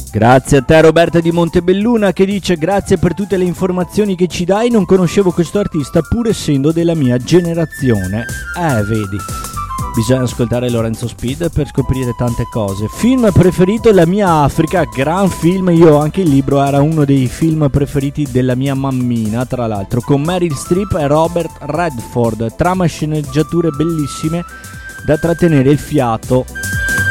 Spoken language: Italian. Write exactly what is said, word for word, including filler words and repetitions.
Grazie a te Roberta di Montebelluna che dice: grazie per tutte le informazioni che ci dai, non conoscevo questo artista pur essendo della mia generazione. Eh, vedi, bisogna ascoltare Lorenzo Speed per scoprire tante cose. Film preferito: La mia Africa, gran film, io ho anche il libro, era uno dei film preferiti della mia mammina, tra l'altro, con Meryl Streep e Robert Redford, trama e sceneggiature bellissime da trattenere il fiato.